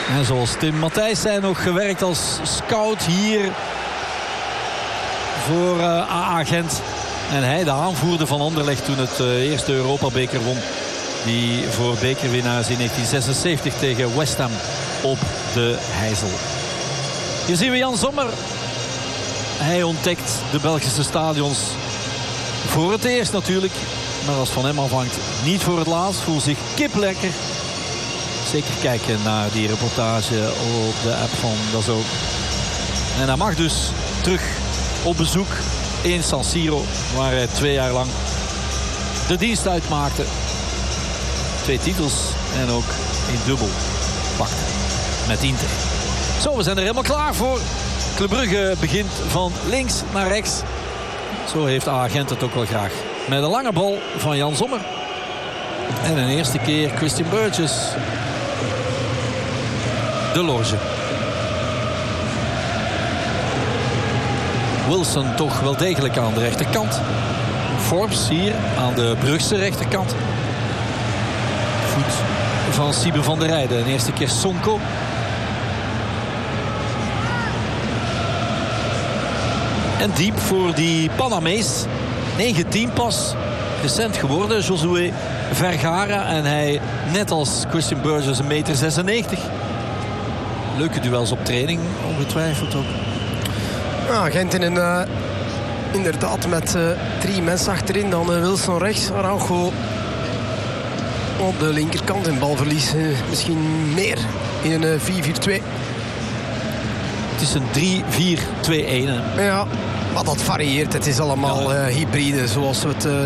En zoals Tim Matthijs zei, nog gewerkt als scout hier voor AA Gent. En hij de aanvoerder van Anderlecht toen het eerste Europa-beker won. Die voor bekerwinnaars in 1976 tegen West Ham op de Heysel. Hier zien we Jan Sommer. Hij ontdekt de Belgische stadions voor het eerst natuurlijk. Maar als van hem afhangt niet voor het laatst. Voelt zich kiplekker. Zeker kijken naar die reportage op de app van DAZN. En hij mag dus terug op bezoek in San Siro. Waar hij 2 jaar lang de dienst uitmaakte. 2 titels en ook in dubbel pakte met Inter. Zo, we zijn er helemaal klaar voor. Club Brugge begint van links naar rechts. Zo heeft AA Gent het ook wel graag. Met een lange bal van Jan Sommer. En een eerste keer Christian Burgess. De loge. Wilson toch wel degelijk aan de rechterkant. Forbes hier aan de Brugse rechterkant. Voet van Siebe van der Rijden. De eerste keer Sonko. En diep voor die Panamees. 19 pas. Recent geworden, Josué Vergara. En hij, net als Christian Burgess, 1,96 meter. Leuke duels op training, ongetwijfeld ook. Ja, Gent inderdaad met 3 mensen achterin. Dan Wilson rechts, Araujo op de linkerkant. En balverlies misschien meer in een 4-4-2. Het is een 3-4-2-1. Ja, maar dat varieert. Het is allemaal hybride zoals we het